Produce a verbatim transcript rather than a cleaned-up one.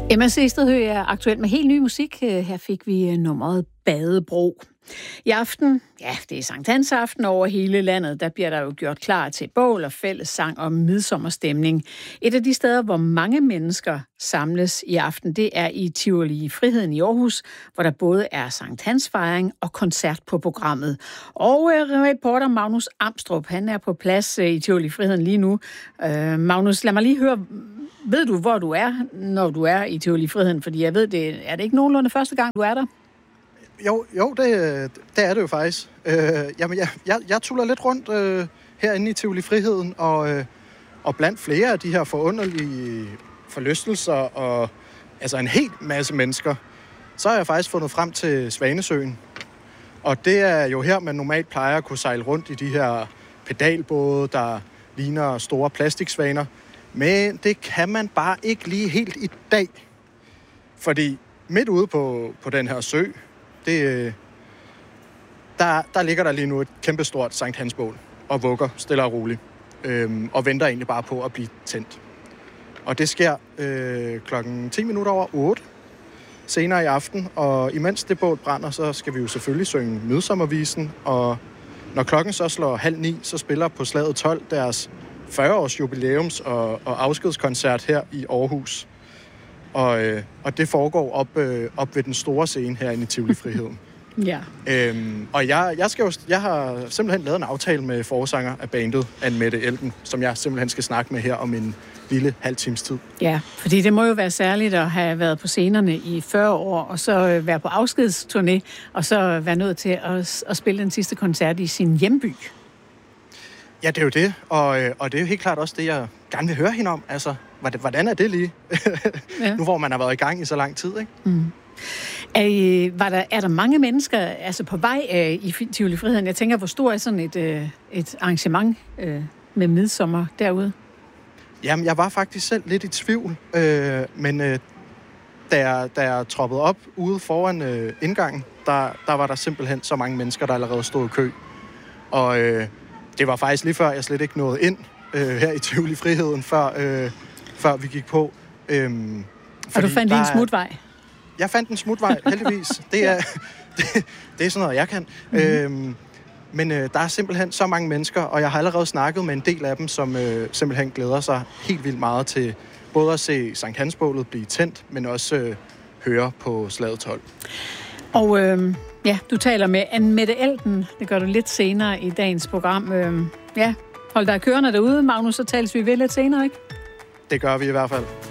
Emma Sesterhøj er aktuelt med helt ny musik. Her fik vi nummeret Badebro. I aften, ja, det er Sankt Hans aften over hele landet, der bliver der jo gjort klar til bål og fællessang og midsommerstemning. Et af de steder, hvor mange mennesker samles i aften, det er i Tivoli Friheden i Aarhus, hvor der både er Sankt Hans fejring og koncert på programmet. Og reporter Magnus Amstrup, han er på plads i Tivoli Friheden lige nu. Uh, Magnus, lad mig lige høre, ved du, hvor du er, når du er i Tivoli Friheden? Fordi jeg ved, det er det ikke nogenlunde første gang, du er der? Jo, jo det, det er det jo faktisk. Øh, jamen, jeg, jeg, jeg tuller lidt rundt øh, herinde i Tivoli Friheden, og, øh, og blandt flere af de her forunderlige forlystelser og altså en helt masse mennesker, så har jeg faktisk fundet frem til Svanesøen. Og det er jo her, man normalt plejer at kunne sejle rundt i de her pedalbåde, der ligner store plastiksvaner. Men det kan man bare ikke lige helt i dag. Fordi midt ude på, på den her sø, det, der, der ligger der lige nu et kæmpestort Sankt Hans bål og vugger stille og roligt. Øhm, og venter egentlig bare på at blive tændt. Og det sker øh, klokken ti minutter over otte senere i aften. Og imens det bål brænder, så skal vi jo selvfølgelig synge Midsommervisen. Og når klokken så slår halv ni, så spiller på Slaget tolv deres fyrre-års jubilæums- og, og afskedskoncert her i Aarhus. Og, øh, og det foregår op, øh, op ved den store scene herinde i Tivoli Friheden. Ja. Øhm, og jeg, jeg, skal jo, jeg har simpelthen lavet en aftale med forsanger af bandet, Anne-Mette Elden, som jeg simpelthen skal snakke med her om en lille halv times tid. Ja, fordi det må jo være særligt at have været på scenerne i fyrre år, og så være på afskedsturné, og så være nødt til at, at spille den sidste koncert i sin hjemby. Ja, det er jo det, og, og det er jo helt klart også det, jeg gerne vil høre hende om. Altså, hvordan er det lige? Ja. Nu hvor man har været i gang i så lang tid, ikke? Mm. Er, var der, er der mange mennesker altså på vej øh, i Tivoli Friheden? Jeg tænker, hvor stor er sådan et, øh, et arrangement øh, med midsommer derude? Jamen, jeg var faktisk selv lidt i tvivl, øh, men øh, da, jeg, da jeg troppede op ude foran øh, indgangen, der, der var der simpelthen så mange mennesker, der allerede stod i kø. Og øh, det var faktisk lige før, jeg slet ikke nåede ind øh, her i Tivoli Friheden, før, øh, før vi gik på. Øh, og du fandt lige en smutvej? Jeg fandt en smutvej, heldigvis. Det er, det, det er sådan noget, jeg kan. Mm-hmm. Øhm, men øh, der er simpelthen så mange mennesker, og jeg har allerede snakket med en del af dem, som øh, simpelthen glæder sig helt vildt meget til både at se Sankt Hans-bålet blive tændt, men også øh, høre på Slaget tolv. Og øh, ja, du taler med Anne-Mette Elden. Det gør du lidt senere i dagens program. Øh, ja, hold dig kørende derude, Magnus, så tales vi ved lidt senere, ikke? Det gør vi i hvert fald.